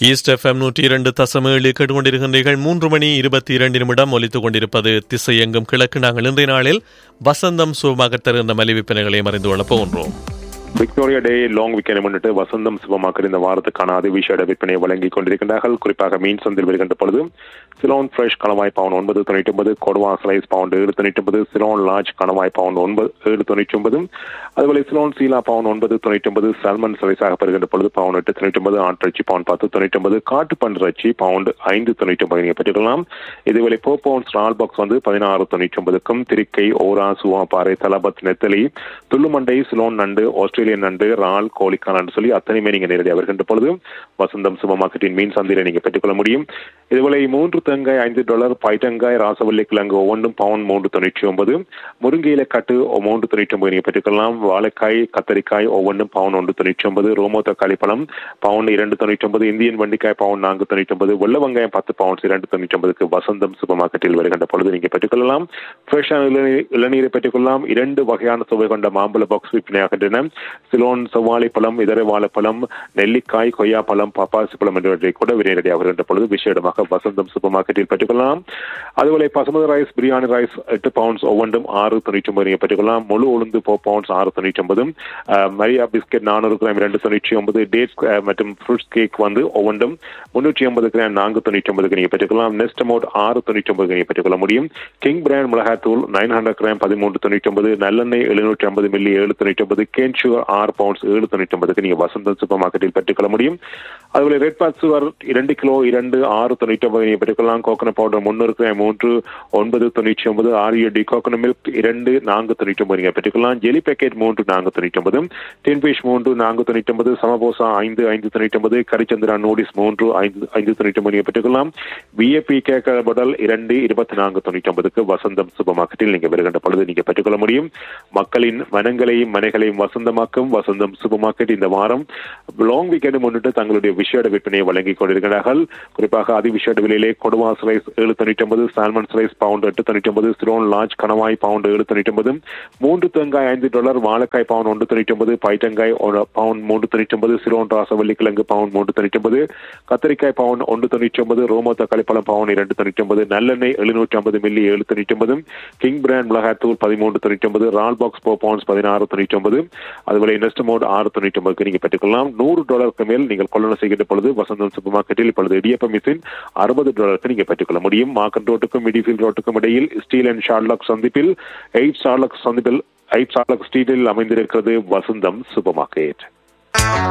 East FM 102.7 கேட்டுக்கொண்டிருக்கின்றீர்கள். 3:22 ஒலித்துக் கொண்டிருப்பது திசை எங்கும் கிழக்கு. நாங்கள் இன்றைய நாளில் வசந்தம் சுபமாக தருகின்ற மலிவிற்பனைகளை அறிந்து கொள்ளப் போகின்றோம். விக்டோரியா டே லாங் வீக்கெண்ட் முன்னிட்டு வசந்தம் சுபமாக்கர் இந்த வாரத்துக்கான அதிவிசேட விற்பனையை வழங்கிக் கொண்டிருக்கின்றார்கள். குறிப்பாக மீன் சந்தையில் வருகின்ற பொழுது சிலோன் ஃப்ரெஷ் கணவாய் பவுன் 9.99, கொடுவா ஸ்லைஸ் பவுண்ட் 7.99, சிலோன் லார்ஜ் கணவாய் பவுண்ட் 7.99, அதுபோல சிலோன் சீலா பவுண்ட் 9.99, சால்மன் ஸ்லைஸாக பெறுகின்ற பொழுது பவுண்ட் 8.99, ஆட்டிறைச்சி பவுண்ட் 10.99, காட்டு பன்றிறைச்சி பவுண்ட் 5.99 நீங்கள் பெற்றுக்கலாம். இதுவேளை பவுண்ட்ஸ் ரால் பாக்ஸ் 16.99க்கும் திரிக்கை, ஓரா, சுவாப்பாறை, தலபத், நெத்தலி, துள்ளுமண்டை, சிலோன் நண்டு, ஆஸ்திரேலியன் நண்டு, ரால், கோழிக்கால் என்று சொல்லி அத்தனையுமே நீங்க நேரடியாக வருகின்ற பொழுது வசந்தம் சூப்பர் மார்க்கெட்டின் மீன் சந்தையில நீங்க பெற்றுக்கொள்ள முடியும். இதுபோல 3 தேங்காய் $5, பைட்டங்காய், ராசவல்லி கிழங்கு ஒவ்வொன்றும் பவுண்ட் 3.99, முருங்கையில கட்டு 3.99 நீங்க பெற்றுக்கொள்ளலாம். வாழைக்காய், கத்தரிக்காய் ஒவ்வொன்றும் பவுண்ட் 1.99, ரோமோ தக்காளி பழம் பவுண்ட் 2.99, இந்தியன் வண்டிக்காய் பவுண்ட் 4.99, வெள்ள வெங்காயம் 10 பவுண்ட்ஸ் 2.99க்கு வசந்தம் சூப்பர் மார்க்கெட்டில் வருகின்ற பொழுது நீங்க பெற்றுக்கொள்ளலாம். ஃப்ரெஷ்ஷான இளநீரை பெற்றுக்கொள்ளலாம். 2 வகையான சுவை கொண்ட மாம்பழ பாக்ஸ் விற்பனையாகின்றன. சிலோன் செவ்வாழை பழம், இதர வாழைப்பழம், நெல்லிக்காய், கொய்யா பழம், பப்பாசி பழம் என்றவற்றை கூட நேரடியாக வருகின்ற பொழுது விசேடமாக வசந்தம் சூப்பர் மார்க்கெட்டில் பெற்றுக்கொள்ளலாம். அதுபோல basmati rice, biryani rice 8 pounds ஒவ்வொன்றும் 6.99 நீங்கள் பெற்றுக்கொள்ளலாம். முழு உளுந்து 4 pounds 6.99, Maria biscuit 400 gram 2.99, dates மற்றும் ஃப்ரூட்ஸ் கேக் ஒவ்வொன்றும் 380 கிராம் 4.99 நீங்கள் பெற்றுக்கொள்ளலாம். நெஸ்ட் அமௌண்ட் 6.99 நீங்கள் பெற்றுக்கொள்ள முடியும். கிங் பிராண்ட் மிளகாத்தூள் 900 கிராம் 13.99, நல்லெண்ணெய் 750 மில்லி 7.99, கேன் சுகர் 6 பவுண்ட்ஸ் 7.99 நீங்க வசந்தம் சூப்பர் மார்க்கெட்டில் பெற்றுக்கொள்ள முடியும். அதுபோல ரெட் பாத் சுகர் 2 கிலோ 6.99 நீங்க பெற்றுக்கொள்ளலாம். Coconut powder 300 gram 9.99, ஆரியடி coconut milk 4.99 நீங்க பெற்றுக்கொள்ளலாம். ஜெலி பேக்கெட் 4.99, டின்பிஷ் 4.99, சமபோசா 5.99, கரிச்சந்திரா நூடிஸ் 5.99 நீங்க பெற்றுக்கொள்ளலாம். விஏபி கேக் படல் 24.99க்கு வசந்தம் சூப்பர் மார்க்கெட்டில் நீங்க வருகின்ற பொழுது நீங்க பெற்றுக்கொள்ள முடியும். மக்களின் மனங்களையும் மனைகளையும் வசந்தமாக்கும் வசந்தம் சூப்பர் மார்க்கெட் இந்த வாரம் லாங் வீக்கெண்ட் முன்னிட்டு தங்களுடைய விசேட விற்பனையை வழங்கிக் கொண்டிருக்கிறார்கள். குறிப்பாக அதிவிசேட விலையிலே கொடுவா slice 7.99, salmon slice bound 8.99, Ceylon large கணவாய் பவுண்ட் 7.99, 3 தேங்காய் $5, வாழைக்காய் பவுண்ட் 1.99, பைட்டங்காய் பவுண்ட் 3.99, சிலோன் ராசவல்லி கிழங்கு பவுண்ட் 3.99, கத்தரிக்காய் பவுண்ட் 1.99, ரோமோ தக்காளி பழம் பவுண்ட் 2.99, நல்லெண்ணெய் 750 மில்லி 7.99, கிங் பிராண்ட் மிளகாத்தூள் 13.99, ரால் பாக்ஸ் 4 பவுண்ட்ஸ் 16.99, அதுபோல இன்வெஸ்ட் மோட் 6.99 நீங்க பெற்றுக்கொள்ளலாம். $100 மேல் நீங்கள் கொள்ளணும் செய்கின்ற பொழுது வசந்தம் சூப்பர் மார்க்கெட்டில் இப்பொழுது இடியப்ப மிஷின் $60 நீங்க பெற்றுக்கொள்ள முடியும். மார்க்கன் ரோட்டுக்கும் மிடிஃபீல்ட் ரோட்டுக்கும் இடையில் ஸ்டீல் அண்ட் ஷார்லாக் சந்திப்பில் 8 ஷார்லாக் ஸ்ட்ரீட்டில் அமைந்திருக்கிறது வசந்தம் சூப்பர் மார்க்கெட்.